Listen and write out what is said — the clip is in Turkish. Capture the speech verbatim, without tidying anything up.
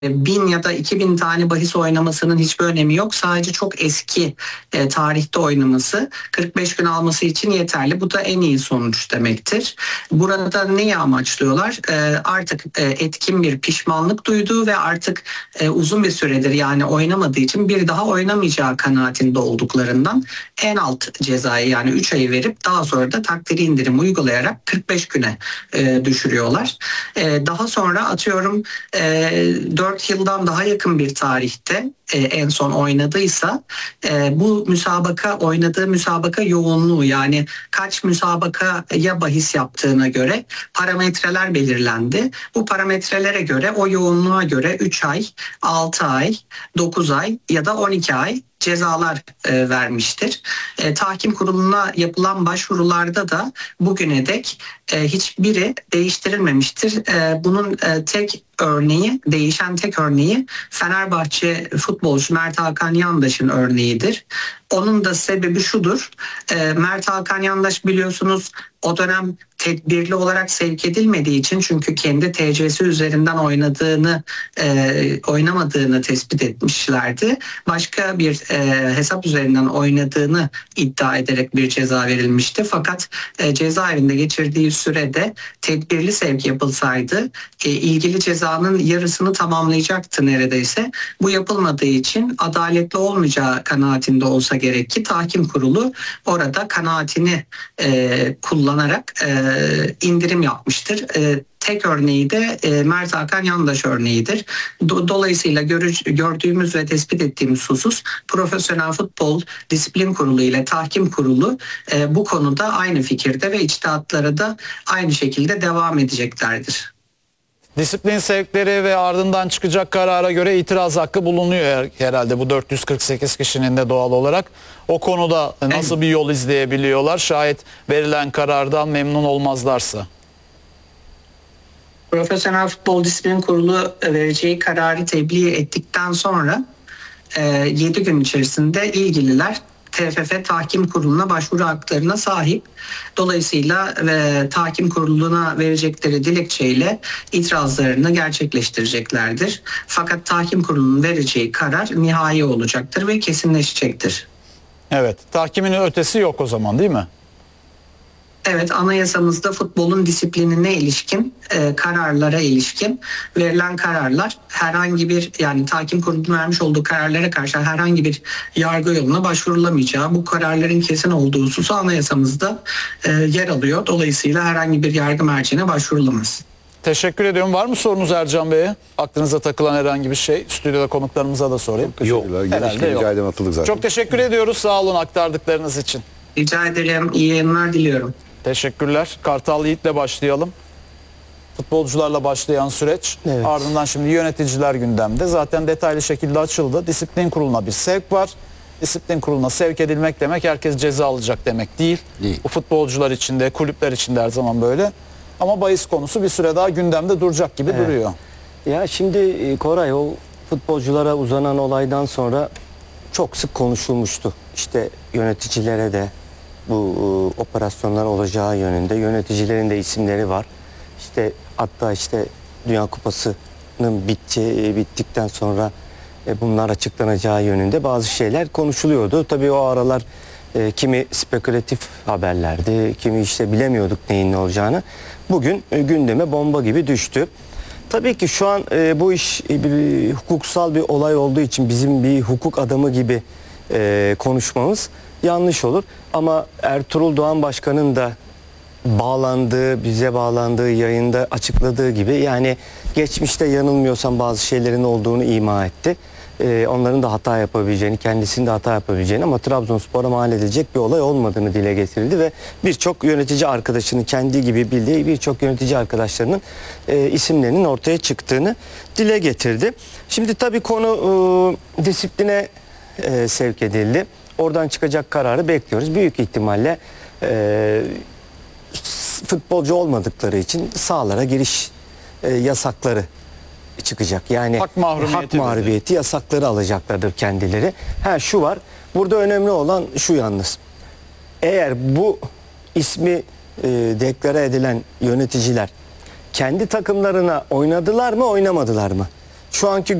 bin ya da iki bin tane bahis oynamasının hiçbir önemi yok. Sadece çok eski e, tarihte oynaması kırk beş gün alması için yeterli. Bu da en iyi sonuç demektir. Burada neyi amaçlıyorlar? E, artık e, etkin bir pişmanlık duyduğu ve artık e, uzun bir süredir yani oynamadığı için bir daha oynamayacağı kanaatinde olduklarından en alt cezayı yani üç ayı verip daha sonra da takdiri indirim uygulayarak kırk beş güne e, düşürüyorlar. E, daha sonra atıyorum e, dört yıldan daha yakın bir tarihte e, en son oynadıysa e, bu müsabaka oynadığı müsabaka yoğunluğu yani kaç müsabakaya bahis yaptığına göre parametreler belirlendi. Bu parametrelere göre o yoğunluğa göre üç ay, altı ay, dokuz ay ya da on iki ay cezalar e, vermiştir. E, tahkim kuruluna yapılan başvurularda da bugüne dek e, hiçbiri değiştirilmemiştir. E, bunun e, tek örneği, değişen tek örneği Fenerbahçe futbolcu Mert Hakan Yandaş'ın örneğidir. Onun da sebebi şudur. E, Mert Hakan Yandaş biliyorsunuz o dönem tedbirli olarak sevk edilmediği için çünkü kendi T C'si üzerinden oynadığını, e, oynamadığını tespit etmişlerdi. Başka bir e, hesap üzerinden oynadığını iddia ederek bir ceza verilmişti. Fakat e, cezaevinde geçirdiği sürede tedbirli sevk yapılsaydı e, ilgili cezanın yarısını tamamlayacaktı neredeyse. Bu yapılmadığı için adaletli olmayacağı kanaatinde olsa gerek ki tahkim kurulu orada kanaatini e, kullanarak e, indirim yapmıştır. E, tek örneği de e, Mert Hakan Yandaş örneğidir. Do- dolayısıyla görü- gördüğümüz ve tespit ettiğimiz husus Profesyonel Futbol Disiplin Kurulu ile Tahkim Kurulu e, bu konuda aynı fikirde ve içtihatlara da aynı şekilde devam edeceklerdir. Disiplin sevkleri ve ardından çıkacak karara göre itiraz hakkı bulunuyor herhalde bu dört yüz kırk sekiz kişinin de doğal olarak. O konuda nasıl bir yol izleyebiliyorlar şayet verilen karardan memnun olmazlarsa? Profesyonel Futbol Disiplin Kurulu vereceği kararı tebliğ ettikten sonra yedi gün içerisinde ilgililer T F F Tahkim Kurulu'na başvuru haklarına sahip. Dolayısıyla ve Tahkim Kurulu'na verecekleri dilekçeyle itirazlarını gerçekleştireceklerdir. Fakat Tahkim Kurulu'nun vereceği karar nihai olacaktır ve kesinleşecektir. Evet, tahkimin ötesi yok o zaman değil mi? Evet, anayasamızda futbolun disiplinine ilişkin e, kararlara ilişkin verilen kararlar herhangi bir yani tahkim kurulunun vermiş olduğu kararlara karşı herhangi bir yargı yoluna başvurulamayacağı bu kararların kesin olduğu hususu anayasamızda e, yer alıyor. Dolayısıyla herhangi bir yargı merciğine başvurulamaz. Teşekkür ediyorum. Var mı sorunuz Ercan Bey'e? Aklınıza takılan herhangi bir şey? Stüdyoda konuklarımıza da sorayım. Yok. Herhalde yok. Atıldık zaten. Çok teşekkür ediyoruz. Sağ olun aktardıklarınız için. Rica ederim. İyi yayınlar diliyorum. Teşekkürler. Kartal Yiğit'le başlayalım. Futbolcularla başlayan süreç. Evet. Ardından şimdi yöneticiler gündemde. Zaten detaylı şekilde açıldı. Disiplin kuruluna bir sevk var. Disiplin kuruluna sevk edilmek demek herkes ceza alacak demek değil. Değil. Bu futbolcular için de kulüpler için de her zaman böyle. Ama bahis konusu bir süre daha gündemde duracak gibi Evet. duruyor. Ya şimdi Koray o futbolculara uzanan olaydan sonra çok sık konuşulmuştu. İşte yöneticilere de bu e, operasyonlar olacağı yönünde yöneticilerin de isimleri var. İşte hatta işte Dünya Kupası'nın bitti, bittikten sonra e, bunlar açıklanacağı yönünde bazı şeyler konuşuluyordu. Tabii o aralar e, kimi spekülatif haberlerdi, kimi işte bilemiyorduk neyin ne olacağını. Bugün e, gündeme bomba gibi düştü. Tabii ki şu an e, bu iş e, bir hukuksal bir olay olduğu için bizim bir hukuk adamı gibi e, konuşmamız yanlış olur. Ama Ertuğrul Doğan Başkan'ın da bağlandığı, bize bağlandığı yayında açıkladığı gibi yani geçmişte yanılmıyorsam bazı şeylerin olduğunu ima etti. Ee, onların da hata yapabileceğini, kendisinin de hata yapabileceğini ama Trabzonspor'a mal edilecek bir olay olmadığını dile getirdi ve birçok yönetici arkadaşının kendi gibi bildiği birçok yönetici arkadaşlarının e, isimlerinin ortaya çıktığını dile getirdi. Şimdi tabii konu e, disipline e, sevk edildi. Oradan çıkacak kararı bekliyoruz. Büyük ihtimalle e, futbolcu olmadıkları için sahalara giriş e, yasakları çıkacak. Yani Hak mahrumiyeti hak mahrumiyeti yasakları alacaklardır kendileri. Ha şu var. Burada önemli olan şu yalnız. Eğer bu ismi e, deklare edilen yöneticiler kendi takımlarına oynadılar mı, oynamadılar mı? şu anki